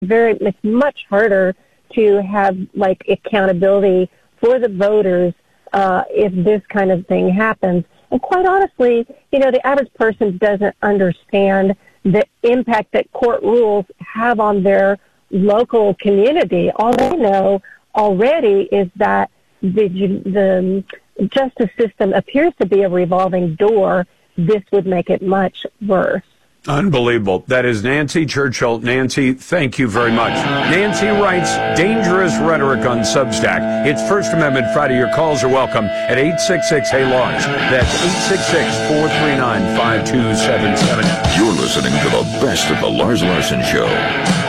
It's much harder to have like accountability for the voters if this kind of thing happens. And quite honestly, the average person doesn't understand the impact that court rules have on their local community. All they know already is that the justice system appears to be a revolving door. This would make it much worse. Unbelievable. That is Nancy Churchill. Nancy, thank you very much. Nancy writes Dangerous Rhetoric on Substack. It's First Amendment Friday. Your calls are welcome at 866-HEY-LAWS. That's 866-439-5277. You're listening to the best of the Lars Larson Show.